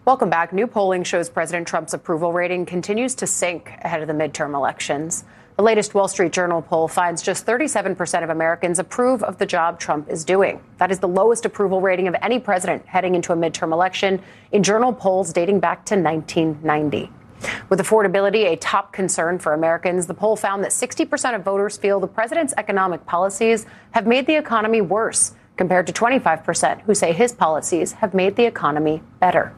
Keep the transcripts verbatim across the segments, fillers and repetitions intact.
Welcome back. New polling shows President Trump's approval rating continues to sink ahead of the midterm elections. The latest Wall Street Journal poll finds just thirty-seven percent of Americans approve of the job Trump is doing. That is the lowest approval rating of any president heading into a midterm election in Journal polls dating back to nineteen ninety. With affordability a top concern for Americans, the poll found that sixty percent of voters feel the president's economic policies have made the economy worse, compared to twenty-five percent who say his policies have made the economy better.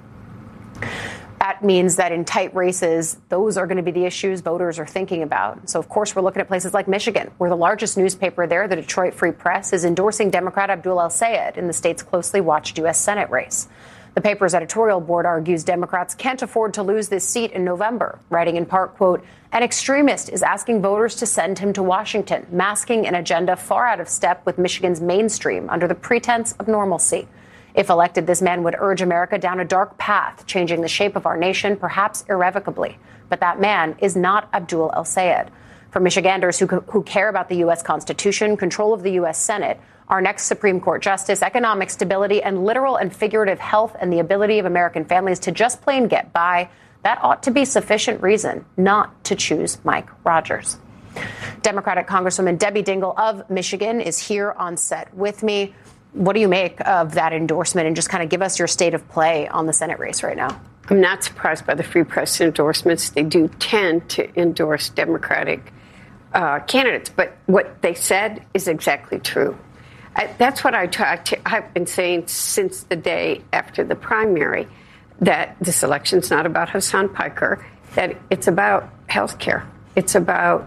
That means that in tight races, those are going to be the issues voters are thinking about. So, of course, we're looking at places like Michigan, where the largest newspaper there, the Detroit Free Press, is endorsing Democrat Abdul El-Sayed in the state's closely watched U S Senate race. The paper's editorial board argues Democrats can't afford to lose this seat in November, writing in part, quote, an extremist is asking voters to send him to Washington, masking an agenda far out of step with Michigan's mainstream under the pretense of normalcy. If elected, this man would urge America down a dark path, changing the shape of our nation, perhaps irrevocably. But that man is not Abdul El-Sayed. For Michiganders who, who care about the U S. Constitution, control of the U S. Senate, our next Supreme Court justice, economic stability, and literal and figurative health and the ability of American families to just plain get by, that ought to be sufficient reason not to choose Mike Rogers. Democratic Congresswoman Debbie Dingell of Michigan is here on set with me. What do you make of that endorsement, and just kind of give us your state of play on the Senate race right now? I'm not surprised by the Free Press endorsements. They do tend to endorse Democratic uh, candidates, but what they said is exactly true. I, that's what I try to, I've been saying since the day after the primary, that this election's not about Hassan Piker, that it's about health care. It's about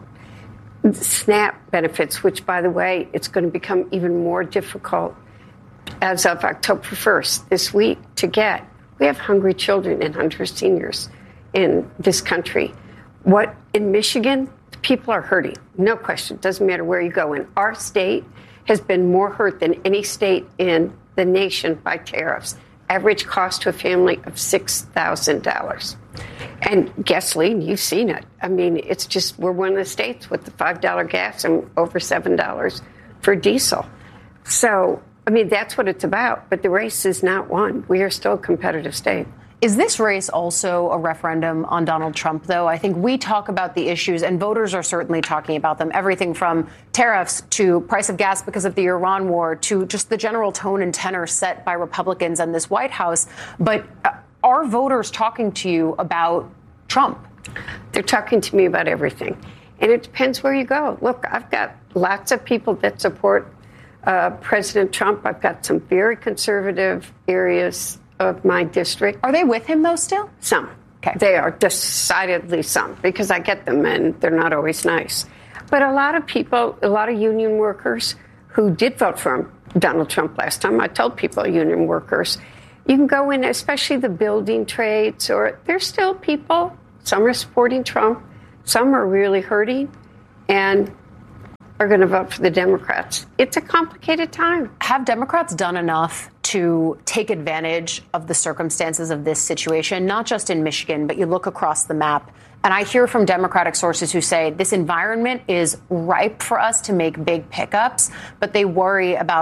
SNAP benefits, which, by the way, it's going to become even more difficult as of October first this week to get. We have hungry children and hungry seniors in this country. What in Michigan, people are hurting. No question. Doesn't matter where you go. And our state has been more hurt than any state in the nation by tariffs. Average cost to a family of six thousand dollars. And gasoline, you've seen it. I mean, it's just, we're one of the states with the five dollar gas and over seven dollars for diesel. So, I mean, that's what it's about. But the race is not won. We are still a competitive state. Is this race also a referendum on Donald Trump, though? I think we talk about the issues, and voters are certainly talking about them, everything from tariffs to price of gas because of the Iran war to just the general tone and tenor set by Republicans and this White House. But are voters talking to you about Trump? They're talking to me about everything. And it depends where you go. Look, I've got lots of people that support uh, President Trump. I've got some very conservative areas of my district. Are they with him, though, still? Some. Okay. They are decidedly some, because I get them, and they're not always nice. But a lot of people, a lot of union workers who did vote for Donald Trump last time, I told people, union workers, you can go in, especially the building trades, or there's still people, some are supporting Trump, some are really hurting, and are going to vote for the Democrats. It's a complicated time. Have Democrats done enough to take advantage of the circumstances of this situation, not just in Michigan, but you look across the map? And I hear from Democratic sources who say this environment is ripe for us to make big pickups, but they worry about